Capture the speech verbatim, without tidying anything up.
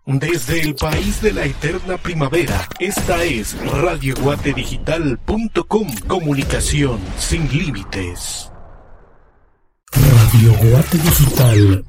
Desde el país de la eterna primavera, esta es radio guate digital punto com. Comunicación sin límites. Radio Guate Digital